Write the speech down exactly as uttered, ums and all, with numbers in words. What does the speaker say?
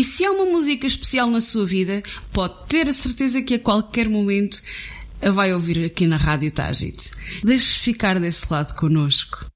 E se há uma música especial na sua vida, pode ter a certeza que a qualquer momento a vai ouvir aqui na Rádio Tagit. Deixe-se ficar desse lado connosco.